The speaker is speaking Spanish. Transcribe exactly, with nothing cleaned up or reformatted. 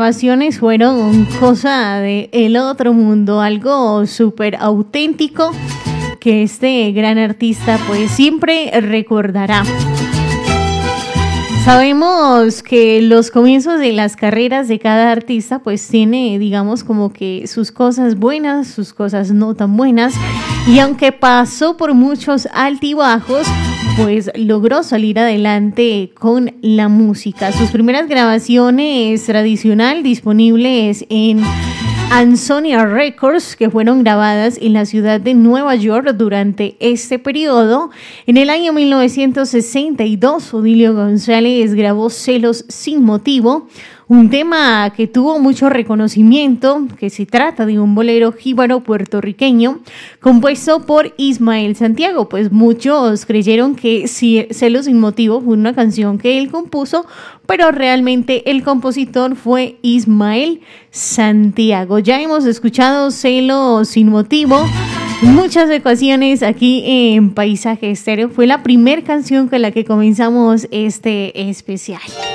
grabaciones fueron cosa de el otro mundo, algo súper auténtico que este gran artista pues siempre recordará. Sabemos que los comienzos de las carreras de cada artista pues tiene, digamos, como que sus cosas buenas, sus cosas no tan buenas, y aunque pasó por muchos altibajos, pues logró salir adelante con la música. Sus primeras grabaciones tradicional disponibles en Ansonia Records, que fueron grabadas en la ciudad de Nueva York durante este periodo. En el año mil novecientos sesenta y dos, Odilio González grabó Celos sin motivo, un tema que tuvo mucho reconocimiento, que se trata de un bolero jíbaro puertorriqueño compuesto por Ismael Santiago. Pues muchos creyeron que Celos sin motivo fue una canción que él compuso, pero realmente el compositor fue Ismael Santiago. Ya hemos escuchado Celos sin motivo en muchas ocasiones aquí en Paisaje Estéreo. Fue la primera canción con la que comenzamos este especial.